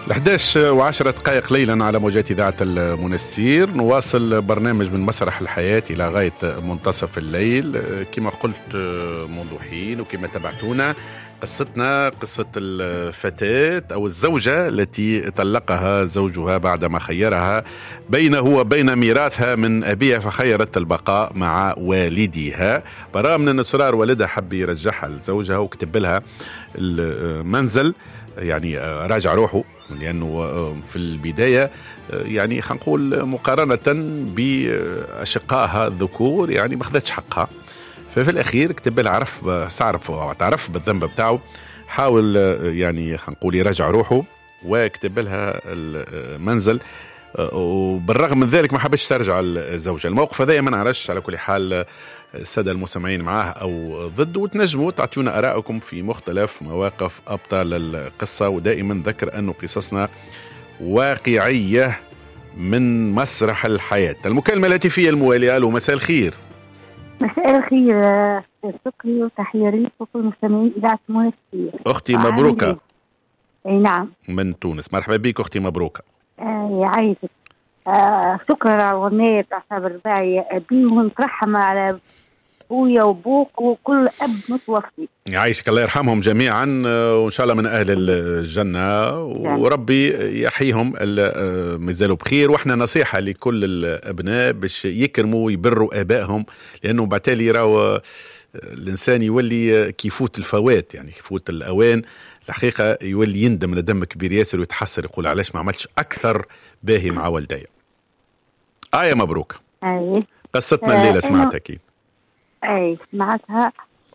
11:10 ليلا على موجات إذاعة المنستير. نواصل برنامج من مسرح الحياة إلى غاية منتصف الليل. كما قلت منذ حين وكما تبعتونا، قصتنا قصة الفتاة أو الزوجة التي طلقها زوجها بعدما خيرها بينه وبين ميراثها من أبيها، فخيرت البقاء مع والديها. برغم من إصرار والدها حب يرجعها لزوجها وكتب لها المنزل، يعني راجع روحه، لأنه في البداية يعني خلينا نقول مقارنة بأشقائها الذكور يعني ما خذتش حقها. ففي الأخير كتب لها اعترف بالذنب بتاعه، حاول يعني خلينا نقول يراجع روحه وكتب لها المنزل، وبالرغم من ذلك ما حبش ترجع الزوجة. الموقف هذا ما نعرفش على كل حال السادة المستمعين معاه أو ضد، وتنجموا تعطيونا آراءكم في مختلف مواقف أبطال القصة. ودائما ذكر أن قصصنا واقعية من مسرح الحياة. المكالمة الهاتفية الموالية. ألو، مساء الخير. مساء الخير شكري، وتحية ليك وكل المستمعين إذاعة المنستير. أختي مبروكة. أي نعم، من تونس. مرحبا بك أختي مبروكة. يعيشك. شكرا على الغنية بتاع صابر الرباعي. بيهم ترحم على بويا وبوك وكل أب متوفي. يعيشك، الله يرحمهم جميعا وإن شاء الله من أهل الجنة، وربي يحييهم مازالوا بخير. وإحنا نصيحة لكل الأبناء باش يكرموا ويبروا آبائهم، لأنه بعتالي راهو الإنسان يولي كيفوت الفوات، يعني كيفوت الأوان الحقيقة يولي يندم ندم كبير ياسر ويتحسر، يقول علاش ما عملتش أكثر باهي مع والدي. يا مبروك. قصتنا الليلة سمعتها أكيد. سمعتها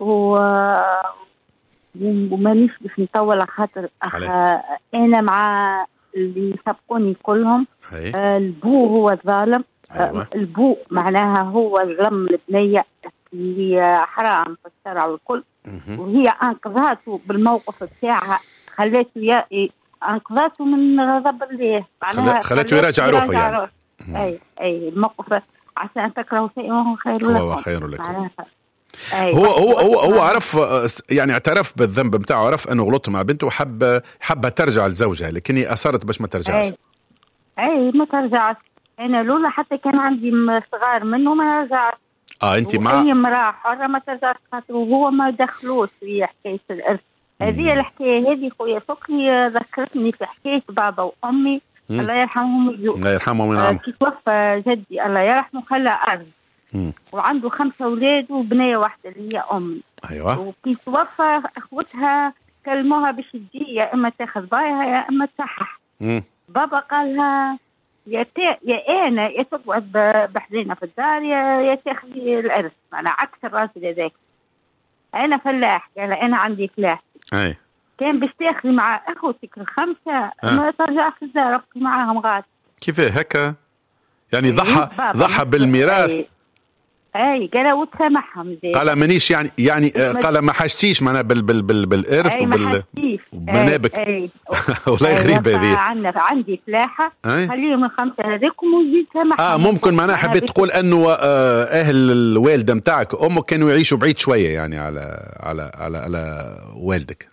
ومانيش باش نطول خاطر أنا مع اللي سبقوني كلهم. البو هو الظالم. البو معناها هو ظلم البنية اللي حرام في الشرع والكل، وهي أنقذته بالموقف بتاعها، خليته أنقذته من غضب الله، خليته يراجع روحه يعني. الموقف عسى أن تكرهوا شيئا وهو خير لكم. هو خير لكم. هو عرف، يعني اعترف بالذنب بتاعه، عرف أنه غلط مع بنته وحب ترجع لزوجها، لكن أصرت باش ما ترجعش. ما ترجعش. أنا لولا حتى كان عندي صغار منه ما رجعت. انت مع اي امراه حره ما ترجعش خاطر وهو ما دخلوش في حكايه الارث. هذه الحكايه هذه خويا فكري ذكرتني في حكايه بابا وامي الله يرحمهم. الله يرحمهم. كي توفى جدي الله يرحمه خلى ارض، وعنده 5 أولاد وبنيه واحده اللي هي امي. ايوه. وكي توفى اخوتها كلموها باش تجي، يا اما تاخذ بايها يا اما تصحح. بابا قالها يا أنا يا تقعد بحذينا في الدار يا تاخذي الأرث، أنا عكس الراجل هذاك. أنا فلاح، قال أنا عندي فلاح. كان باش تاخذي مع أخوتك ال5 ما ترجع في الدار، ابقي معاهم غاد. كيفاه هكا؟ يعني ضحى بالميراث. قال وتسامحهم زي قال مانيش يعني قال ما حاجتيش معنا بالارث وبالمنابك. والله غريبه هذه. عندي فلاحه خليهم ال5 هذيكم وزيد سامحهم. ممكن معناها حبيت تقول انه اهل الوالده نتاعك امك كانوا يعيشوا بعيد شويه يعني على والدك.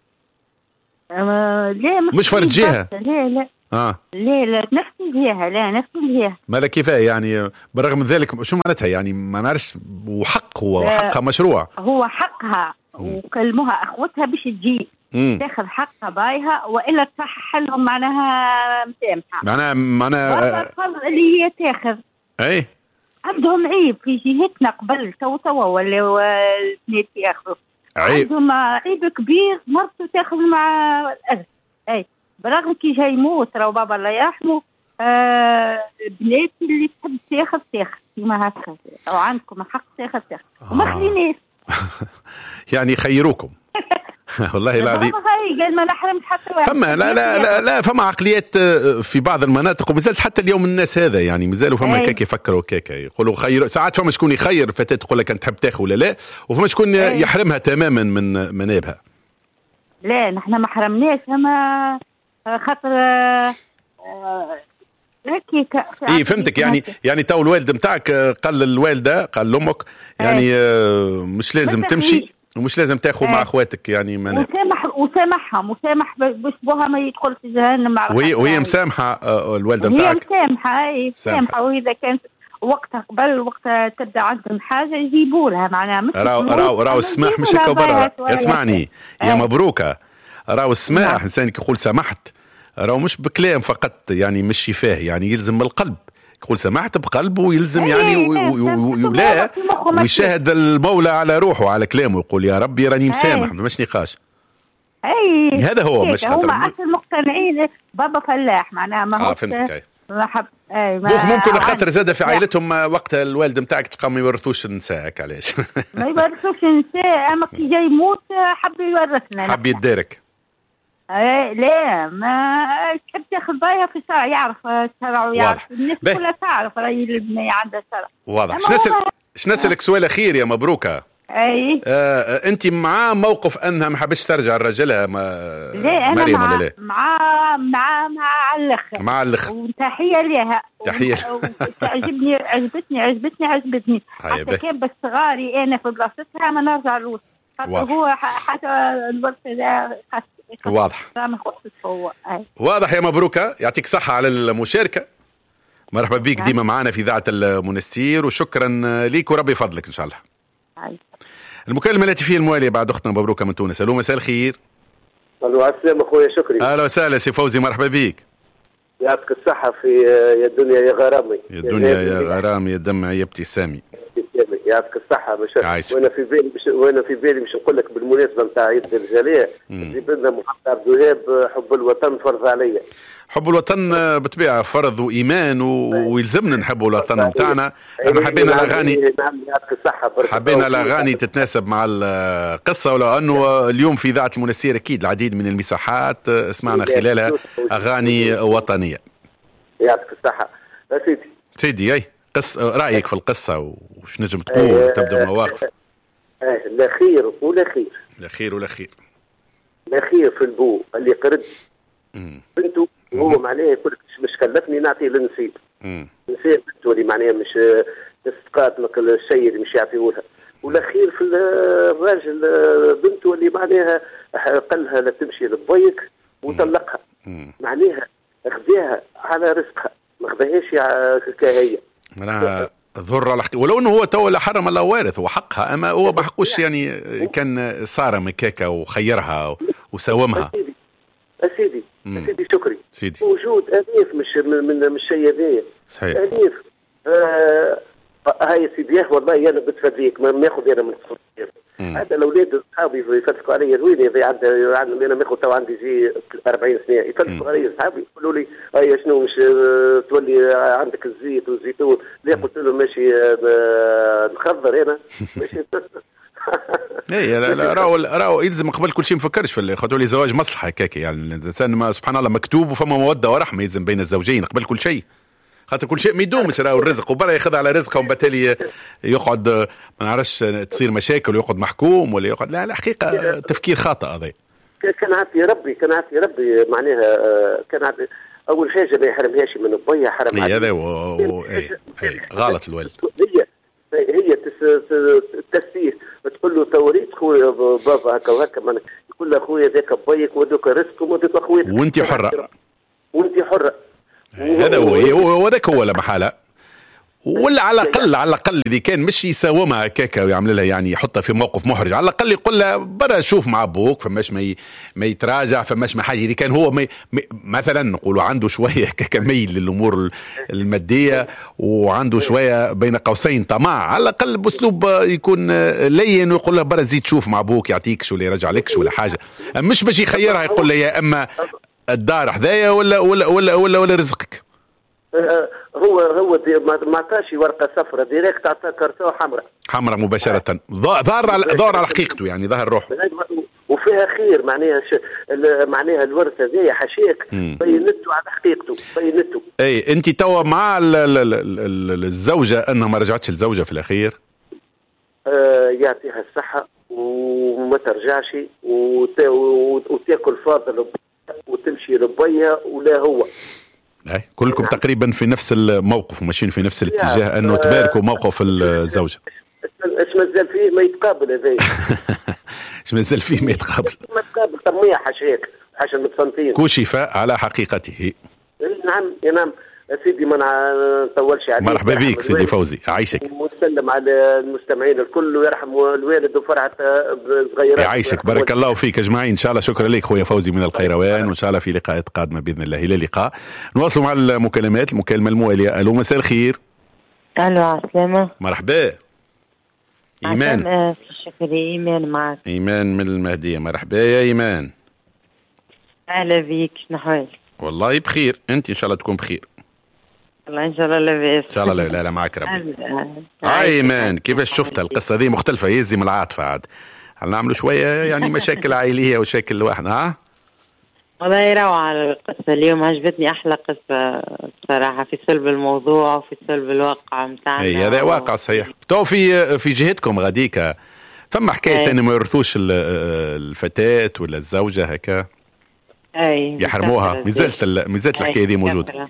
لا مش فرد جهه. لا نفس الجهه. لا نفس الجهه. مالا كيفاه يعني؟ برغم من ذلك شو معناتها يعني؟ ما نعرفش. وحقها مشروع. هو حقها وكلموها اخوتها باش تجي تاخذ حقها بايها، والا تصحح لهم معناها مسامحه. معناها اللي هي تاخذ. عندهم عيب في جهتنا قبل توا ولا البنات ياخذوا. عندهم عيب كبير، مرته تاخذ مع الأرث. برغم كي جاي يموت راهو بابا الله يرحمه، البنات اللي تحب تاخذ كيما هكا، او عندكم حق تاخذ وما خليناش. يعني خيروكم. والله العظيم. قال ما نحرمش حتى واحد. فما لا فما عقليات في بعض المناطق، ومازالت حتى اليوم الناس هذا يعني مازالوا فما كاك يفكروا كاك، يقولوا خير. ساعات فما شكون يخير فتاة تقول لك انت تحب تاخذ ولا لا، وفما شكون يحرمها تماما من منابها. لا نحن ما حرمناش، اما خاطر هيك. فهمتك. يعني تو الوالد نتاعك قال للوالده، قال لامك يعني مش لازم تمشي. ومش لازم تاخذ مع اخواتك يعني وسامح باسبوعها ما يدخل في جهنم مع وهي مسامحه الوالده نتاعك؟ هي مسامحه واذا كانت وقتها قبل وقتها تبدا عندهم حاجه يجيبوا لها معناها مش راو السماح مش هكا برا. اسمعني يا مبروكه، راو السماح انسان يقول سمحت راو مش بكلام فقط يعني مش شفاه، يعني يلزم القلب يقول سمحت بقلبه ويلزم يعني ولا ويشاهد المولى على روحه على كلامه يقول يا ربي راني مسامح مش نقاش. هذا هو مش هم اصلا مقتنعين بابا فلاح معناها ما هو فهمتك. ممكن خاطر زاد في عائلتهم وقت الوالد نتاعك تلقاهم ما يورثوش نساءك علاش ما يورثوش نساء، اما كي جاي يموت حب يورثنا حب يدارك. لا ما تحب تاخذ بايها في الشرع، يعرف الشرع ويعرف الناس كلها تعرف راهي البنية عندها شرع. واضح. شنو نسألك سؤال أخير يا مبروكة. أنت مع موقف أنها ما حبتش ترجع لرجلها لا مريم أنا ولا لا؟ مع الأخ. مع الأخ. وتحية لها. تحية. عجبتني. حتى كان بس صغاري أنا في بلاصتها ما نرجع لوش. هو حتى الوقت ذا واضح. واضح يا مبروكة، يعطيك صحة على المشاركة. مرحبا بيك ديما معنا في إذاعة المنستير وشكرا ليك وربي يفضلك إن شاء الله. المكالمة الهاتفية الموالية بعد أختنا مبروكة من تونس. ألو مساء الخير. ألو السلام أخويا شكري. أهلا وسهلا سي فوزي مرحبا بيك. يعطيك الصحة في يا الدنيا يا غرامي. يا الدنيا يا غرامي يا دمعي يا ابتسامي. يعطيك الصحة وانا في بالي مش نقول لك بالمناسبة نتاع عيد الجالية جيب لنا محمد عبد الوهاب حب الوطن فرض عليا. حب الوطن بطبيعة فرض وإيمان ويلزمنا نحب الوطن نتاعنا. احنا حبينا الأغاني تتناسب مع القصة، ولو أنه اليوم في إذاعة المنستير أكيد العديد من المساحات سمعنا خلالها أغاني وطنية. يعطيك الصحة سيدي أي رأيك في القصة وش نجم تقول تبدو مواقف. لا خير ولا خير. لا خير ولا خير. لا خير في البو اللي قرد بنته وهو معناه يقول لك مش كلفني نعطي للنسيب. نسيب بنته اللي معناها مش تسقط مثل الشيء اللي مش يعطيه لها. ولا خير في الراجل بنته اللي معناها قالها لا تمشي للضيق وطلقها. معناها خذاها على رزقها ما خذاهاش كهية. معناها ضر على ولو انه هو تو لا حرم الله وارث هو حقها، اما هو ما حقوش يعني كان صار مكاكا وخيرها وساومها. سيدي شكري سيدي وجود أليف مش شيء هذايا صحيح أليف. هاي سيدي والله أنا بتفديك ما ناخذ أنا من الصغير. هذا الأولاد أصحابي يفتحوا علي وين إذا عندي أنا ناخذ تو عندي زي 40 سنة يفتحوا علي أصحابي يقولوا لي هاي شنو مش تولي عندك الزيت والزيتون. لا قلت لهم ماشي نخضر أنا ماشي. اي لا راهو يلزم قبل كل شيء مفكرش في اللي خاطر لي زواج مصلحه هكاك يعني الانسان سبحان الله مكتوب وفما موده ورحمه يلزم بين الزوجين قبل كل شيء، خاطر كل شيء ما يدومش راهو الرزق وبرا ياخذ على رزقه وبالتالي يقعد ما نعرفش تصير مشاكل ويقعد محكوم ولا يقعد لا حقيقه تفكير خاطئ هذا. كان عافي ربي معناها كان عافي اول حاجه ما يحرمهاش من الضيع حرم عليه. هذا غلط الوالد. هي التسفيه تقول له توريد خويا بابا هكا وهكا يقول له خويا ذاك بيك ودوك رزقكم ودوك اخويا وانت حره. هذا هو وذاك هو لا محاله. ولا على الاقل اذا كان مش يساومها هكاكا ويعمل لها يعني يحطها في موقف محرج، على الاقل يقول لها برا شوف مع ابوك فماش ما يتراجع فماش ما حاجه. اذا كان هو مثلا نقولوا عنده شويه هكاكا ميل للامور الماديه وعنده شويه بين قوسين طمع، على الاقل باسلوب يكون لين ويقول لها برا زيد شوف مع ابوك يعطيكش ولا يرجع لكش ولا حاجه، مش باش يخيرها يقول لها يا اما الدار حذايا ولا رزقك. هو ما عطاش ورقه صفراء ديريكت عطاه كرتون حمراء مباشره. ظهر على حقيقته يعني ظهر روحه وفيها خير معناها الورثه هذه حشيك بينته على حقيقته بينته. اي انت توا مع الزوجه انها ما رجعتش الزوجه في الاخير يعطيها الصحه وما ترجعش وتاكل فاضل وتمشي لبيها ولا هو. كلكم تقريبا في نفس الموقف وماشيين في نفس الاتجاه انه تباركوا موقف الزوجه. ايش مازال فيه ما يتقابل هذا. مازال فيه ما يتقابل طمية حاشاك حاشا المتصنفين كشف على حقيقته. نعم سيدي ما نطولش عليك. مرحبا بك سيدي فوزي عايشك ونسلم على المستمعين الكل ويرحم الوالد وفرحة صغيرات. يعيشك بارك الله فيك اجمعين ان شاء الله. شكرا لك خويا فوزي من القيروان وان شاء الله في لقاءات قادمة باذن الله. الى اللقاء. نواصل مع المكالمات. المكالمة الموالية. الو مساء الخير. الو عسلامة. مرحبا. ايمان. شكري ايمان معك. ايمان من المهدية. مرحبا يا ايمان. اهلا بيك. شنو حوالك؟ والله بخير. انت ان شاء الله تكون بخير. والله ان شاء الله لاباس. ان شاء الله. لا معك ربي. ايمان كيفاش شفتها القصة هذه؟ مختلفة يزي من العاطفة عاد. هل نعملوا شوية يعني مشاكل عائلية وشكل واحد؟ ها والله روعة القصة اليوم. عجبتني أحلى قصة بصراحة في صلب الموضوع وفي صلب الواقع متاعنا. اي هذا واقع صحيح. تو في جهتكم غاديك فما حكاية أن ما يرثوش الفتاة ولا الزوجة هكا يحرموها. مازالت الحكاية دي موجودة.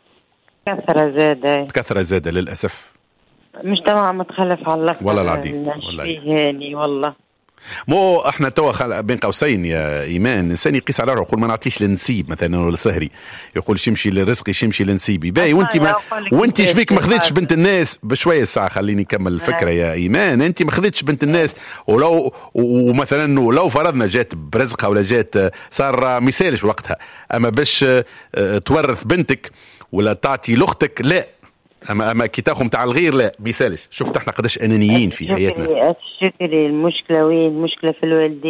كثرة زادة للأسف. مجتمع متخلف على اللفظ والله العظيم. والله مو احنا توا بين قوسين يا ايمان الانسان يقيس على روحه يقول ما نعطيش للنسيب مثلا ولا سهري، يقول يمشي لرزقي يمشي لنسيبي باهي. وانت شبيك ما خذيتش بنت الناس بشويه الساعه. خليني نكمل الفكره يا ايمان. انت ما خذيتش بنت الناس ولو ومثلا لو فرضنا جات برزقها ولا جات صار مثالش وقتها، اما باش تورث بنتك ولا تعطي لاختك لا، اما كي تاخذ تاع الغير لا بيسالش. شفت احنا قداش انانيين في حياتنا. شكري المشكله وين؟ المشكله في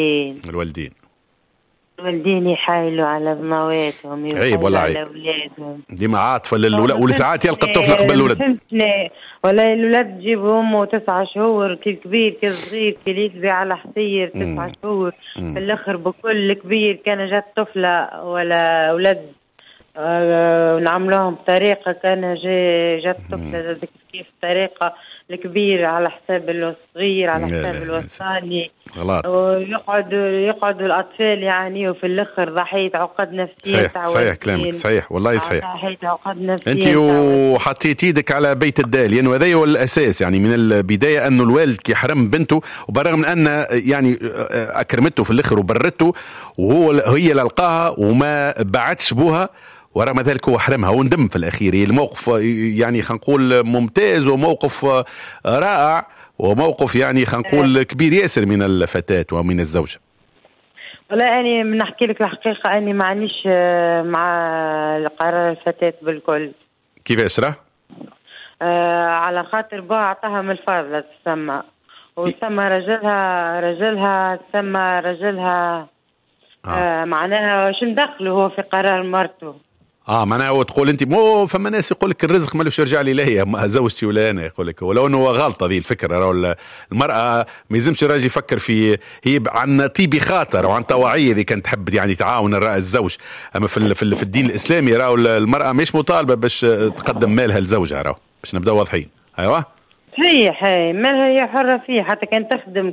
الوالدين يحايلوا على بنواتهم يحايلوا على اولادهم ديما عاطفه ولساعات يلقى الطفل قبل الولد. ولا الولاد تجيب امه 9 شهور كي كبير كي صغير كي يلبي على حصير 9 شهور في الاخر بكل كبير كان جات طفله ولا اولاد نعملوهم بطريقة كان جات طفلة كيف طريقة الكبير على حساب الصغير على حساب الوسطاني. ويقعدوا الأطفال يعني وفي الآخر ضحية عقد نفسية. صحيح كلامك صحيح والله صحيح. ضحية عقد نفسية. أنت وحطيت يدك على بيت الدال يعني، وهذا هو الأساس يعني من البداية أنه الوالد يحرم بنته وبرغم من أن يعني أكرمته في الآخر وبرته هي للقاها وما بعتش بوها ورغم ذلك هو حرمها وندم في الأخير. الموقف يعني خلينا نقول ممتاز وموقف رائع وموقف يعني خلينا نقول كبير ياسر من الفتاة ومن الزوجة. والله أنا من أحكي لك الحقيقة أني معنيش مع قرار الفتاة بالكل. كيفاش راه؟ على خاطر باه عطاها من الفضل تسمى وسمى رجلها تسمى رجلها معناها شو ندخله هو في قرار مرته. معناها هو تقول انت مو فما ناس يقول لك الرزق مالوش يرجع لي لهي زوجتي ولا انا، يقول لك ولو انه غلطه ذي الفكره. راهو المراه ما يلزمش الراجل يفكر في هي عن طيب خاطر وعن طواعيه اذا كانت تحب يعني تعاون الزوج. اما في الدين الاسلامي راهو المراه مش مطالبه باش تقدم مالها لزوجها. راهو باش نبداو واضحين. ايوه صحيح مالها هي حره فيه حتى كان تخدم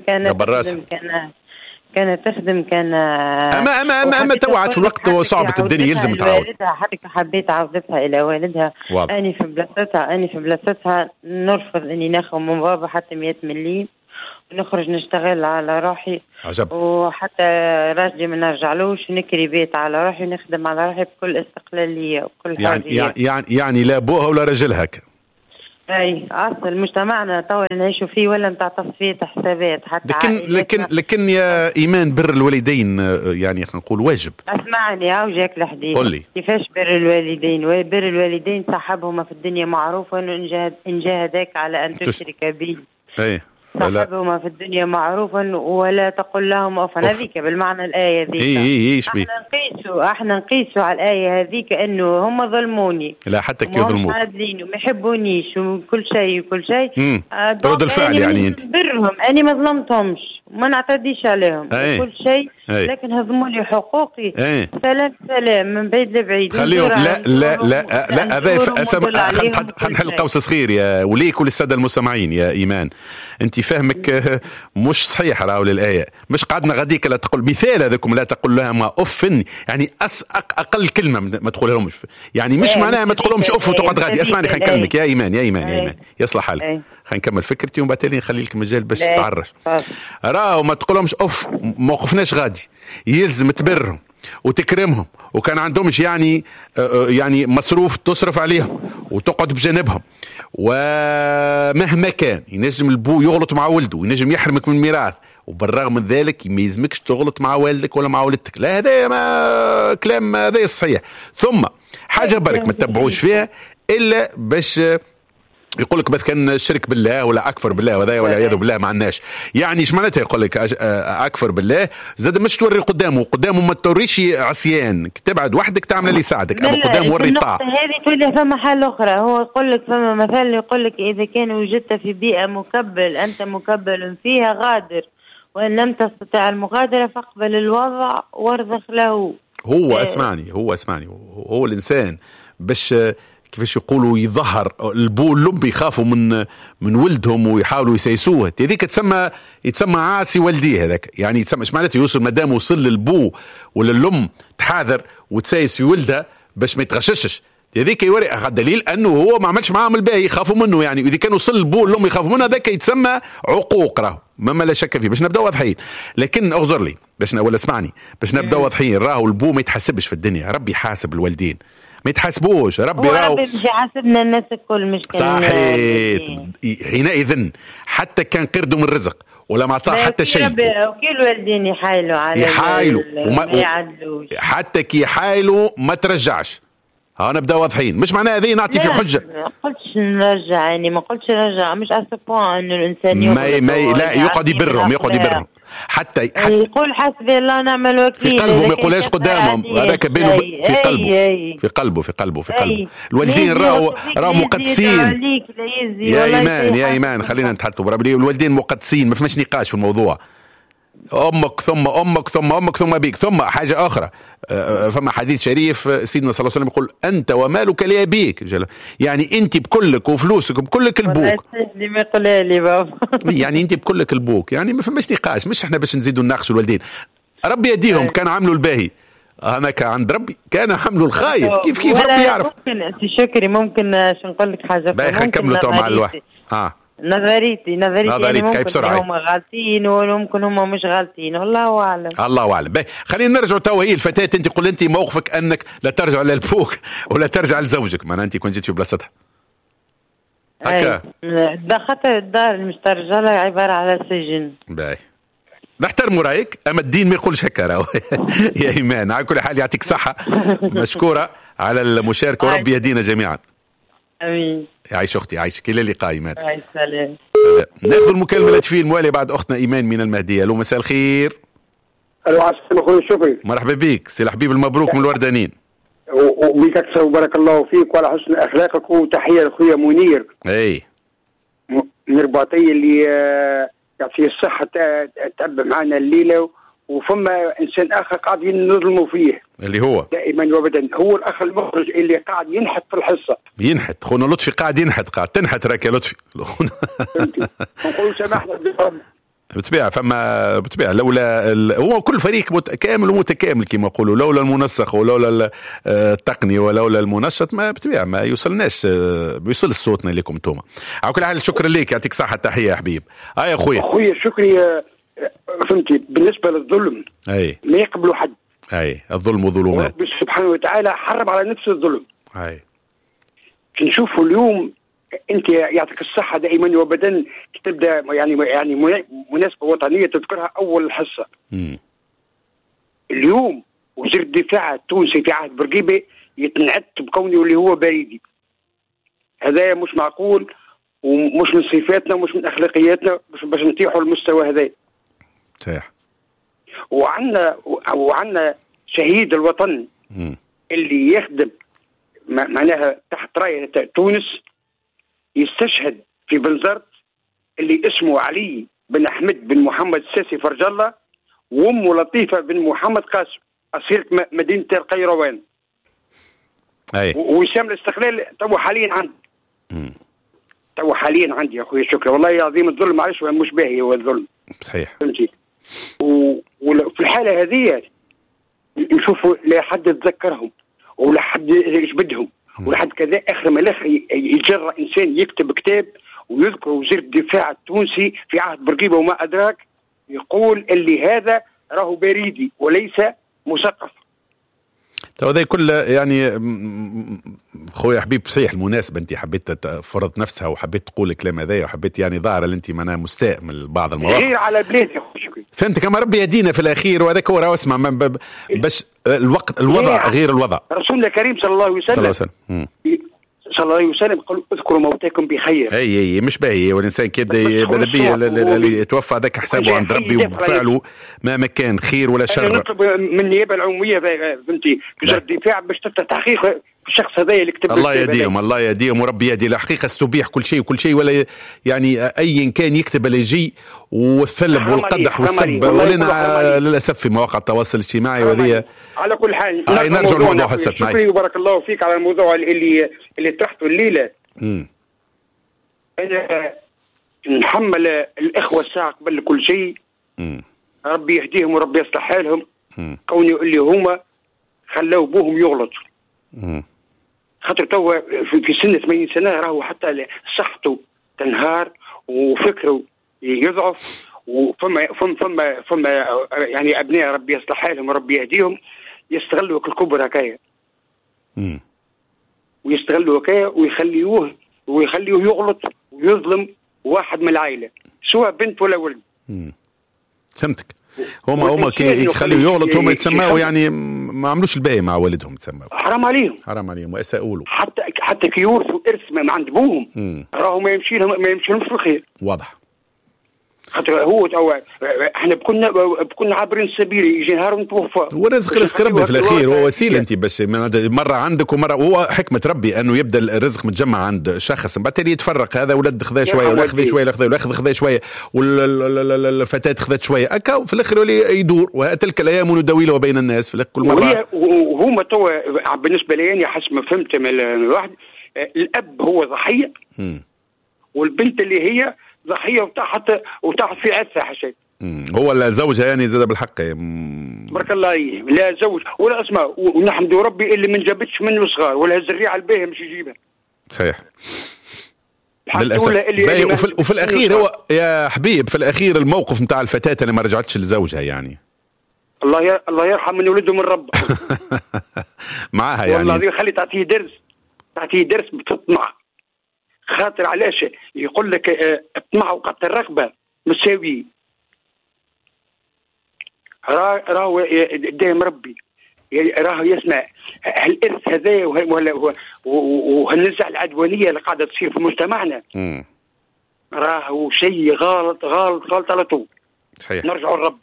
كانت تخدم كان اما توعت في الوقت وصعبت الدنيا يلزم تعاود. حتى حبيت عودتها الى والدها. اني في بلاصتها نرفض اني ناخذ من بابا حتى 100 مليم ونخرج نشتغل على روحي. عجب. وحتى راجلي ما نرجعلوش ونكري بيت على روحي ونخدم على روحي بكل استقلاليه وكل حاجه. يعني لا ابوها ولا راجلها. اي اصل مجتمعنا طول نعيشوا فيه ولا نتاع تصفيه حسابات حتى لكن يا ايمان بر الوالدين يعني خلينا نقول واجب. اسمعني جاك الحديث. قولي كيفاش بر الوالدين صاحبهما في الدنيا معروف وانه ان جاهداك على ان تشرك به. صاحبهما في الدنيا معروفا ولا تقل لهم أفا. هذيك بالمعنى الآية ذيك. احنا نقيسوا على الآية هذيك أنه هم ظلموني. لا حتى كي يظلموك عادلين وما يحبونيش وكل شيء رد الفعل يعني انت برهم أنا ما ظلمتهمش وما نعتديش عليهم كل شيء لكن هضموا لي حقوقي. سلام من بعيد لبعيد. خليهم لا هذا خلينا نحل قوس صغير يا وليك وللسادة المستمعين. يا إيمان انت فهمك مش صحيح راهو للآية. مش قعدنا غاديك لا تقول مثال هذاكم لا تقول لها ما أفن يعني أقل كلمة ما تقولها لهمش يعني مش معناها ما تقولهمش أف وتقعد غادي. اسمعني خلينا نكلمك يا إيمان يصلح حالك. خلينا نكمل فكرتي ومن بعد نخلي لك مجال باش تتعرش. راهو ما تقولهمش اوف ما وقفناش غادي، يلزم تبرهم وتكرمهم، وكان عندهمش يعني مصروف تصرف عليهم وتقعد بجانبهم، ومهما كان ينجم البو يغلط مع ولده وينجم يحرمك من الميراث، وبالرغم من ذلك ما يلزمكش تغلط مع والدك ولا مع والدتك. لا هذا ما كلام هذا صحيح. ثم حاجه برك ما تتبعوش فيها الا باش يقول لك بس كان الشرك بالله ولا اكفر بالله وهذا والعياذ بالله ما عندناش. يعني ايش معناتها يقول لك اكفر بالله؟ زاد مش توري قدامه ما توريش عصيان، تبعد وحدك تعمل اللي يساعدك، اما قدام وري الطاعه. هذه تولي فما حال اخرى. هو يقول لك فما مثل يقول لك اذا كان وجدت في بيئه مكبل انت مكبل فيها غادر، وان لم تستطع المغادره فاقبل الوضع وارضخ له. هو اسمعني هو الانسان باش كيفاش يقولوا يظهر البو والام يخافوا من ولدهم ويحاولوا يسيسوه، هذيك يتسمى عاسي والديه هذاك. يعني يتسمى ايش معناته يوصل مادام وصل للبو ولا الام تحاذر وتسيس في ولدها باش ما يتغششش، هذيك يوري دليل انه هو ما عملش معاهم الباهي يخافوا منه. يعني اذا كان وصل البو والام يخافوا منه هذاك يتسمى عقوق، راهو ما لا شك فيه. باش نبدا واضحين، لكن اغزر لي ولا اسمعني باش نبدا واضحين. راهو البو ما يتحسبش في الدنيا، ربي يحاسب الوالدين ما يتحاسبوش. ربي مش يحاسبنا الناس الكل، مش صحيح. حينئذ حتى كان قرده من الرزق ولا ما اعطاه حتى شيء، وكل الوالدين يحايلوا على وما يعدلوش، حتى كي يحايلوا ما ترجعش. ها نبدا واضحين، مش معناها هذه نعطي في حجه. ما قلتش نرجع، يعني ما قلتش نرجع، مش اسفوا انه الانسان لا يقعد يبرهم حتى يقول حسبي الله ونعم الوكيل في قلبه، ما يقولهاش قدامهم، هذاك بينه في قلبه. الوالدين راهو مقدسين. يا ايمان خلينا نتحدثوا بربي. الوالدين مقدسين، ما فماش نقاش في الموضوع. امك ثم امك ثم امك ثم بيك. ثم حاجه اخرى، فما حديث شريف سيدنا صلى الله عليه وسلم يقول انت ومالك لابيك، يعني انت بكلك وفلوسك بكلك البوك. ما يقولها لي بابا يعني انت بكلك البوك، يعني ما فماش نقاش. مش احنا باش نزيدوا نناقشوا الوالدين، ربي يديهم كان عملوا الباهي، انا عند ربي كان عملوا الخايب. كيف ربي يعرف. ممكن انت شكري ممكن نقول لك حاجه، ممكن نكملوا مع الواحد. نظريتي يعني ممكن بسرعة. هم غالطين وممكن هم مش غالطين، الله اعلم. خلينا نرجع توا. هي الفتاة انت قلت انت موقفك انك لا ترجع للبوك ولا ترجع لزوجك، معناها انت كنت جيت في بلاصتها هكا. خاطر الدار المسترجله عباره على سجن. باهي نحترموا رايك، اما الدين ما يقولش هكا راهو. يا ايمان على كل حال يعطيك صحه، مشكوره على المشاركه وربي يهدينا جميعا. امين. عايش اختي، عايشك الى اللقاء ايمان. سلام. ناخذ المكالمه التي المواليه بعد اختنا ايمان من المهديه. الو مساء الخير. الو عسلامة اخويا شكري. مرحبا بك سي الحبيب المبروك من الوردانين. وبيك اكثر وبارك الله فيك وعلى حسن اخلاقك. وتحيه لاخويا منير من الرباطيه اللي يعطيه الصحه تعب معنا الليله. وفما انسان اخر قاعد نظلموا فيه اللي هو دائما وابدا، هو الاخ المخرج اللي قاعد ينحت في الحصه. ينحت خونا لطفي، قاعد تنحت راك يا لطفي. نقول سامحنا بالطبيعه لولا هو كل فريق كامل ومتكامل كما يقولوا، لولا المنسق ولولا التقني ولولا المنشط ما بالطبيعه ما يوصلناش، بيوصل صوتنا لكم انتوما. على كل حال شكرا لك، يعطيك صحه، تحيه يا حبيب. يا اخويا شكري. فهمتي بالنسبه للظلم ما يقبلوا حد. الظلم ظلمات. ربي سبحانه وتعالى حرم على نفسه الظلم. نشوفوا اليوم انت يعطيك الصحه دائما وابدا تبدا يعني مناسبه وطنيه تذكرها اول الحصه. اليوم وزير الدفاع التونسي في عهد برقيبه يتنعت بكونه اللي هو بريدي. هذا مش معقول ومش من صفاتنا ومش من اخلاقياتنا باش نطيحوا المستوى هذا. صحيح. وعندنا شهيد الوطن اللي يخدم معناها تحت رايه تونس يستشهد في بنزرت، اللي اسمه علي بن احمد بن محمد الساسي فرج الله، وامه لطيفه بن محمد قاسم اصيله مدينه القيروان. وسام الاستقلال تو حاليا عندي يا اخوي شكرا. والله العظيم الظلم معلش مش باهي، هو الظلم صحيح. فهمتي. وفي الحاله هذه نشوفوا لا حد يتذكرهم ولا حد يجبدهم ولا حد كذا. اخر ملف يجرى انسان يكتب كتاب ويذكر وزير الدفاع التونسي في عهد برقيبه وما ادراك، يقول اللي هذا راهو بريدي وليس مثقف. تو هذا كل يعني خويا حبيب صحيح المناسبة انت حبيت تفرض نفسها وحبيت تقول الكلام هذايا وحبيت يعني ظاهرة اللي انت معناها مستاء من بعض المواقف غير على بلادي فهمت كما ربي يهدينا في الاخير وهذاك هو راه اسمع باش الوضع غير الوضع. رسولنا الكريم صلى الله عليه وسلم قال اذكروا موتاكم بخير. اي مش باهي والانسان كيبدا اللي يتوفى هذاك حسابه عند ربي وفعله ما كان خير ولا شر. نطلب من النيابه العموميه فهمتي وزاره الدفاع باش تحقيق الشخص هذايا اللي كتب. الله يهديهم وربي يهدي. الحقيقه استبيح كل شيء ولا يعني ايا كان يكتب اللي يجي والثلب والقدح والسب ولنا للاسف في مواقع التواصل الاجتماعي وهذه. على كل حال نرجع للموضوع حسيت معي. شكرا وبارك الله فيك على الموضوع اللي طرحته الليله. انا نحمل الاخوه الساعه قبل كل شيء ربي يهديهم وربي يصلح حالهم كوني اللي هما خلاو بوهم يغلط خاطر توا في سن 80 سنه راهو حتى صحته تنهار وفكره يضعف وفما يعني ابناء ربي يصلح حالهم وربي يهديهم يستغلوا الكبر هكايا ويستغلوا هكايا ويخليوه يغلط ويظلم واحد من العائله سواء بنت ولا ولد. فهمتك. هما كي يخليوه يغلط هما يتسمعوا يعني ما عملوش الباقي مع والدهم يتسمعوا. حرام عليهم واساءوا له. حتى كي يورثوا ارث ما عند بوهم راهو ما يمشي لهم في الخير. واضح. خاطر هو احنا بكنا عابرين السبيل يجي نهار ونتوفى. هو رزق ربي في الاخير هو وسيله انت باش مره عندك ومره هو حكمه ربي انه يبدا الرزق متجمع عند شخص بعد تالي يتفرق هذا ولد خذا شويه ولا خذا شويه ولا خذا شويه والفتاه خذت شويه اكا وفي الاخر يولي يدور وتلك الايام نداولها بين الناس في كل مره. وهما توا بالنسبه لي انا حسب ما فهمت من الواحد الاب هو ضحيه والبنت اللي هي ضحيه وتحت في عثة حشيت. هو لا زوجها يعني زاد بالحق بارك الله عليه لا زوج ولا اسماء ونحمد ربي اللي ما نجابتش منه صغار ولا الزريعه الباهيه مش يجيبها. صحيح للاسف. وفي الاخير هو يا حبيب في الاخير الموقف نتاع الفتاه اللي ما رجعتش لزوجها يعني الله يرحم من ولده من رب معاها يعني والله خلي تعطيه درس بتطمع خاطر علاش يقول لك اطمع وقت الرغبه مساوي راهو دايم ربي راهو يسمع هالارث هذا وهالنزعه العدوانيه اللي قاعده تصير في مجتمعنا راهو شيء غلط على طول. صحيح. نرجع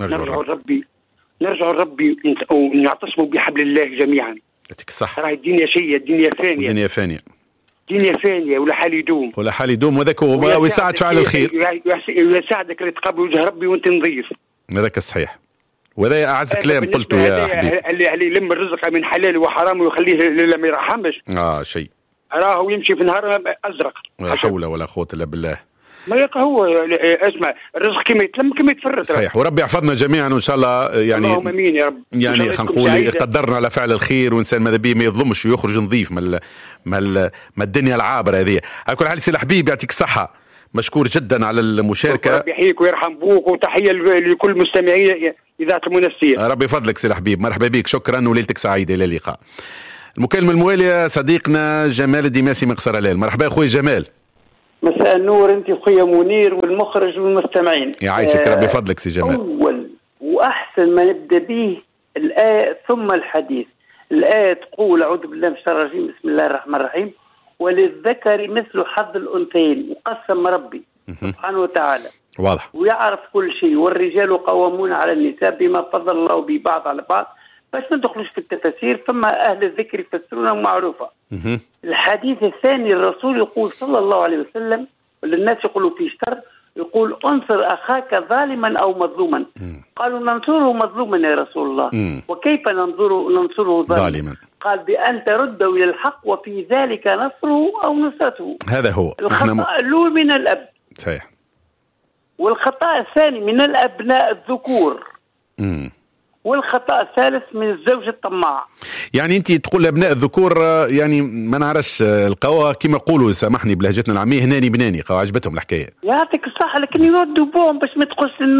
لربي ونعتصموا بحبل الله جميعا. يعطيك الصحه. راهي الدنيا فانيه ولا حال يدوم وذاك هو ويساعد فعل الخير ويساعدك لتقابل وجه ربي وانت نظيف. هذاك صحيح وهذا اعز كلام قلته يا حبيبي. اللي يلم الرزق من حلال وحرام ويخليه لما يرحمش شيء راهو يمشي في نهار ازرق. لا حول ولا قوه الا بالله. ما يبقى هو اسمع الرزق كما يتلم كما يتفرط. صحيح وربي يحفظنا جميعا وان شاء الله يعني اللهم امين يا رب. يعني خلينا نقول يقدرنا على فعل الخير وانسان ماذا بيه ما يظلمش ويخرج نظيف ما الدنيا العابره هذه. على كل حال سي حبيب يعطيك الصحه مشكور جدا على المشاركه. ربي يحييك ويرحم بوك وتحيه لكل مستمعي اذاعه المنسيه. ربي يفضلك سي حبيب مرحبا بك شكرا وليلتك سعيده الى اللقاء. المكالمه المواليه صديقنا جمال الدماسي من قصر الليل. مرحبا اخوي جمال. مساء النور انت اخويا منير والمخرج والمستمعين. يعيشك ربي يفضلك سي جمال. اول واحسن ما نبدا به الايه ثم الحديث. الايه تقول اعوذ بالله من الشيطان الرجيم بسم الله الرحمن الرحيم وللذكر مثل حظ الانثيين وقسم ربي سبحانه وتعالى واضح ويعرف كل شيء والرجال قوامون على النساء بما فضل الله به بعض على بعض. باش ما ندخلوش في التفاسير فما اهل الذكر يفسرونها معروفه. الحديث الثاني الرسول يقول صلى الله عليه وسلم والناس يقولوا في شر يقول انصر اخاك ظالما او مظلوما. قالوا ننصره مظلوما يا رسول الله وكيف ننصره ظالما؟ قال بأن ترده إلى الحق وفي ذلك نصره أو نصرته. هذا هو الخطأ الأول من الأب صحيح والخطأ الثاني من الأبناء الذكور والخطأ الثالث من الزوج الطماع. يعني أنت تقول أبناء الذكور يعني ما نعرفش القوا كما يقولوا سامحني بلهجتنا العامية هناني بناني قوا عجبتهم الحكاية. يعطيك الصحة لكن يردوا بوهم باش ما تخش النار.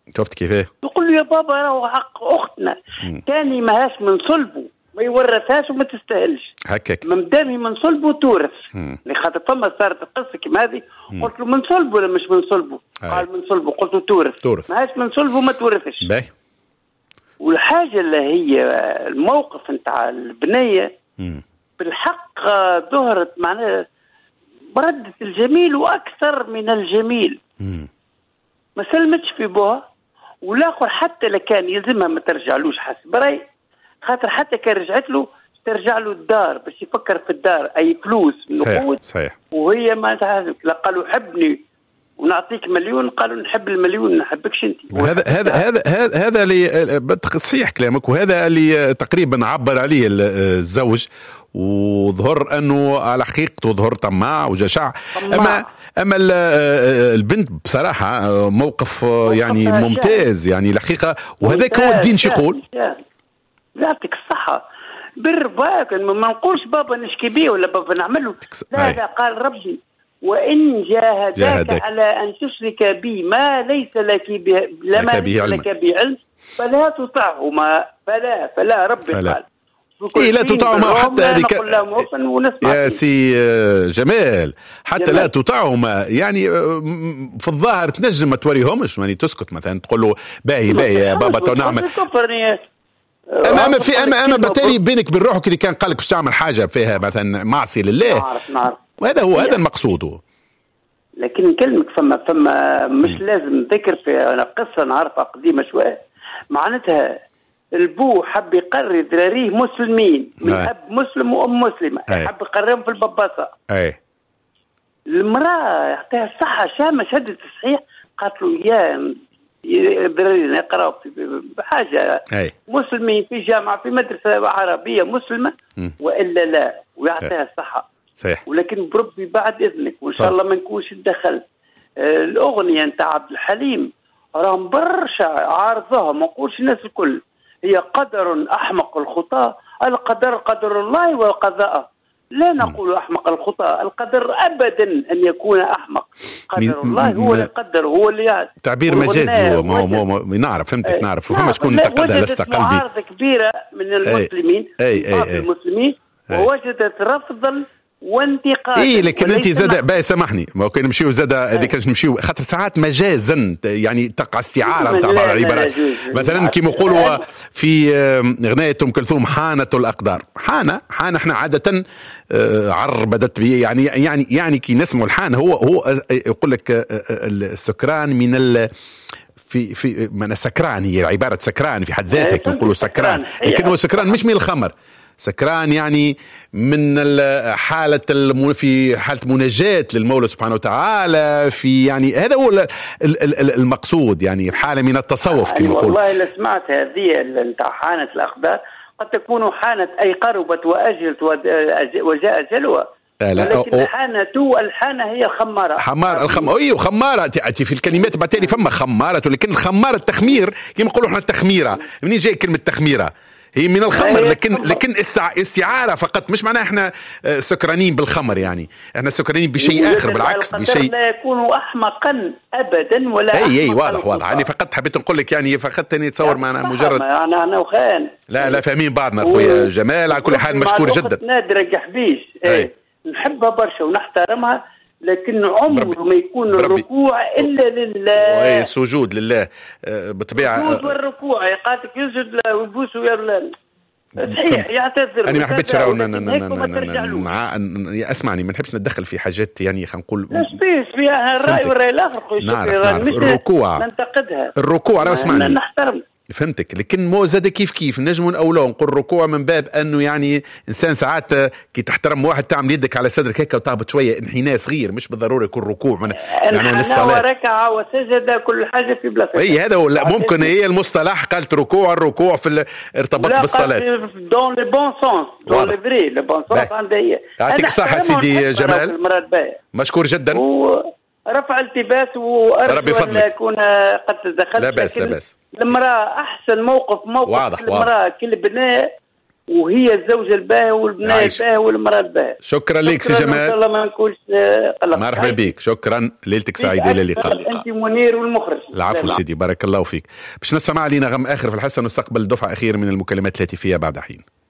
شفت كيفاه؟ يقول له يا بابا راهو حق اختنا ثاني ماهاش من صلبه ما يورثهاش وما تستاهلش هكاك مدامي من صلبه تورث لخاطر فما صارت قصه كيما هذه قلت له من صلبه ولا مش من صلبه؟ قال من صلبه قلت له تورث ماهاش من صلبه ما تورثش. والحاجه اللي هي الموقف نتاع البنيه بالحق ظهرت معناها بردة الجميل واكثر من الجميل ما سلمتش في بوها والاخر حتى لكان يلزمها ما ترجعلوش حسب راي خاطر حتى كان رجعت له ترجع له الدار باش يفكر في الدار اي فلوس نقود صحيح وهي ما تعرف لا قالوا حبني ونعطيك مليون قالوا نحب المليون ما نحبكش انت. هذا اللي صحيح كلامك وهذا اللي تقريبا عبر عليه الزوج وظهر انه على حقيقته ظهر طماع وجشع. اما البنت بصراحه موقف يعني ممتاز يعني الحقيقه وهذاك هو الدين شو يقول يعطيك الصحه بالرباك ما نقولش بابا نشكي بيه ولا بابا نعمله لا قال ربي وإن جاهداك على أن تشرك بي ما ليس لك بعلم فلا تطعهما فلا ربي قال لا تطعهما حتى هذيك يا سي جمال حتى لا تطعهما يعني في الظاهر تنجم ما توريهمش يعني تسكت مثلا تقول له باهي يا بابا تو نعمل اما بالتالي بينك وبين روحك اللي كان قال لك باش تعمل حاجه فيها مثلا معصيه لله نعرف وهذا هو هذا المقصود. لكن نكلمك فما مش لازم ذكر في قصه نعرفها قديمه شويه معناتها البو حب يقري ذراريه مسلمين من اب مسلم وام مسلمه حب يقريهم في البباصه المراه يعطيها الصحه شامه شدت الصحيح قالت له يا ذرارينا يقراوا بحاجه مسلمين في جامعه في مدرسه عربيه مسلمه والا لا ويعطيها الصحه صحيح. ولكن بربي بعد اذنك وان شاء الله ما نكونش ندخل الاغنيه نتاع عبد الحليم راهم برشا عارضها ما نقولش الناس الكل هي قدر احمق الخطاه القدر قدر الله وقضاءه لا نقول احمق الخطاه القدر ابدا ان يكون احمق قدر الله هو اللي قدر هو اللي تعبير مجازي هو نعرف فهمتك نعرف وفما شكون انتقدها لست قلبي معارضه كبيره من المسلمين المسلمين ووجدت رفضا وانتقاد لكن انت زاد باي سامحني ما كان نمشيو زاد هذيك نمشيو خاطر ساعات مجازا يعني تقع استعاره نتاع بعض العبارات مثلا كيما يقولوا في اغنيه ام كلثوم حانت الاقدار حانه احنا عاده عربدت يعني كي نسمعوا الحان هو يقول لك السكران من في من سكران هي عباره سكران في حد ذاتك نقولوا سكران لكن هو سكران مش من الخمر سكران يعني من حالة في حالة مناجاة للمولى سبحانه وتعالى في يعني هذا هو المقصود يعني حالة من التصوف كما يقول. والله لا سمعت هذه نتاع حانت الأقدار قد تكون حانت أي قربت وأجلت وجاء أجلها لكن الحانة هي الخمارة أيوه خمارة تأتي في الكلمات بالتالي فما خمارة ولكن الخمارة التخمير كما يقولوا احنا التخميرة منين جاي كلمة تخميرة هي من الخمر لكن استعارة فقط مش معناها احنا سكرانين بالخمر يعني احنا سكرانين بشيء اخر بالعكس بشيء لا يكون احمقا ابدا ولا اي واضح يعني فقط حبيت نقول لك يعني فقط نتصور معنا مجرد انا وخان لا فاهمين بعضنا اخويا جمال على كل حال مشكور جدا نادرة قحبيش نحبها برشا ونحترمها لكن عمره ما يكون الركوع إلا لله سجود لله بطبيعة السجود والركوع يقاتك يسجد ويبوس صحيح يعتذر أنا ما حبيتش اسمعني ما نحبش نتدخل في حاجات يعني خلينا نقول نسبيس فيها الرأي والرأي الآخر نعرف الركوع ننتقدها الركوع اسمعني نحترم فهمتك لكن مو زاد كيف نجم أولو نقول ركوع من باب أنه يعني إنسان ساعات كي تحترم واحد تعمل يدك على صدرك هيك وتهبط شوية انحناء صغير مش بالضرورة يكون ركوع من الصلاة وركع وسجد كل حاجة في بلاصتها هذا لا ممكن هي المصطلح قالت الركوع في ارتبط بالصلاة دون لي بون سونس دون لي فري لي بون سونس عندها هي يعطيك الصحة سيدي جمال مشكور جدا رفع التباس وأرجو أن يكون قد تدخلت لا بأس المرأة أحسن موقف واضح المرأة كل بناء وهي الزوجه الباهيه والبناء الباهي والمراه الباهيه. شكرا لك سي جمال، ان شاء الله ما نكونش قلق. مرحبا بك، شكرا، ليلتك سعيده. الى اللقاء. انت منير والمخرج. العفو سيدي، بارك الله فيك. باش نسمع لي نغم اخر في الحصه، نستقبل دفعه اخيره من المكالمات الهاتفيه بعد حين.